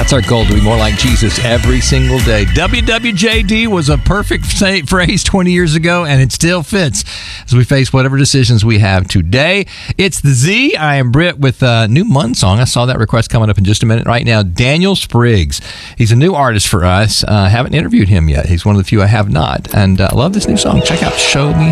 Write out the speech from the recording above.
That's our goal, to be more like Jesus every single day. WWJD was a perfect phrase 20 years ago, and it still fits as we face whatever decisions we have today. It's the Z. I am Britt with a new Munn song. I saw that request coming up in just a minute. Right now, Daniel Spriggs. He's a new artist for us. Haven't interviewed him yet. He's one of the few I have not. And I love this new song. Check out Show Me